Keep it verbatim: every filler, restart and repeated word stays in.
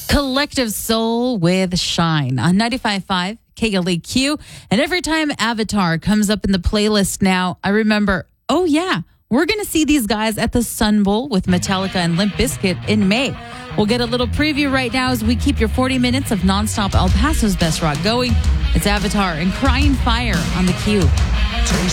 Collective Soul with Shine on ninety-five point five K L A Q. And every time Avatar comes up in the playlist now, I remember, oh yeah, we're going to see these guys at the Sun Bowl with Metallica and Limp Bizkit in May. We'll get a little preview right now as we keep your forty minutes of nonstop El Paso's best rock going. It's Avatar and Crying Fire on the Q.